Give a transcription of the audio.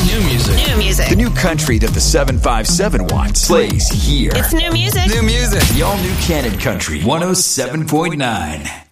New music. New music. The new country that the 757 wants plays here. It's new music. New music. The all-new Canon Country 107.9.